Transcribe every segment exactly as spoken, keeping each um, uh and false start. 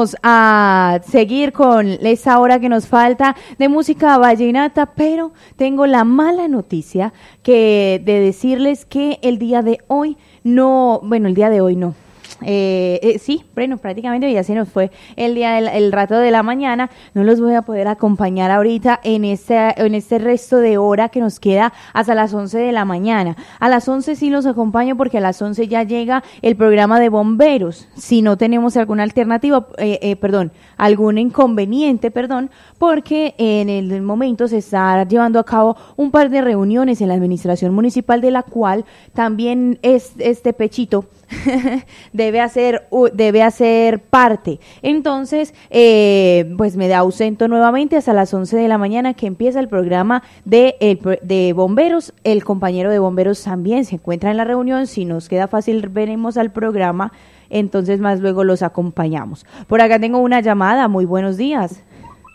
vamos a seguir con esta hora que nos falta de música vallenata, pero tengo la mala noticia que de decirles que el día de hoy no, bueno, el día de hoy no. Eh, eh, sí, bueno, prácticamente ya se nos fue el día del el rato de la mañana. No los voy a poder acompañar ahorita en este, en este resto de hora que nos queda hasta las once de la mañana. A las once sí los acompaño porque a las once ya llega el programa de bomberos. Si no tenemos alguna alternativa, eh, eh, perdón, algún inconveniente, perdón, porque en el momento se está llevando a cabo un par de reuniones en la administración municipal, de la cual también es este Pechito debe hacer debe hacer parte. Entonces, eh, pues me ausento nuevamente hasta las once de la mañana, que empieza el programa de, el, de bomberos. El compañero de bomberos también se encuentra en la reunión. Si nos queda fácil, veremos al programa, entonces más luego los acompañamos. Por acá tengo una llamada. Muy buenos días.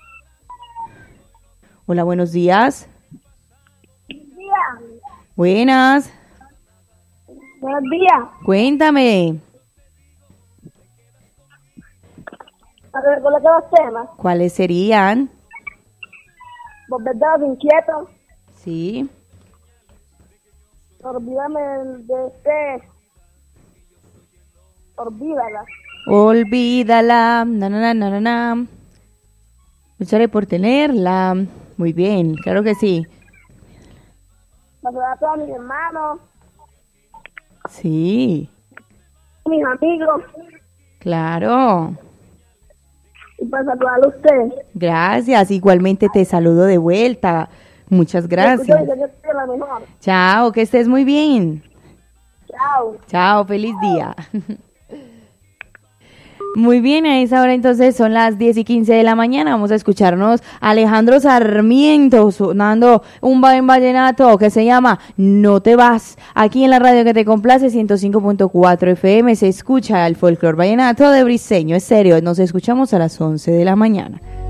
Hola, buenos días. Buenas. Buenos días. Cuéntame. A ver, ¿cuáles son los temas? ¿Cuáles serían? Volver de los inquietos. Sí. Olvídame de este. Olvídala. Olvídala. Na, na, na, na, na. Lucharé por tenerla. Muy bien, claro que sí. Para saludar a todos mis hermanos. Sí. Mis amigos. Claro. Y para saludar a usted. Gracias, igualmente te saludo de vuelta. Muchas gracias. Yo, yo, yo soy la mejor. Chao, que estés muy bien. Chao. Chao, feliz día. Muy bien, a esa hora entonces son las diez y quince de la mañana. Vamos a escucharnos a Alejandro Sarmiento sonando un buen vallenato que se llama No te vas. Aquí en la radio que te complace, ciento cinco punto cuatro F M, se escucha el folclor vallenato de Briseño Estéreo. Nos escuchamos a las once de la mañana.